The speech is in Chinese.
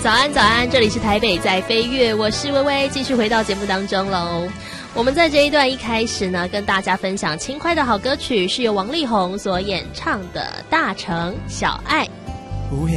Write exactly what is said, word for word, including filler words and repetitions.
早安早安，这里是台北在飞跃，我是微微，继续回到节目当中喽。我们在这一段一开始呢，跟大家分享轻快的好歌曲，是由王力宏所演唱的《大城小爱》。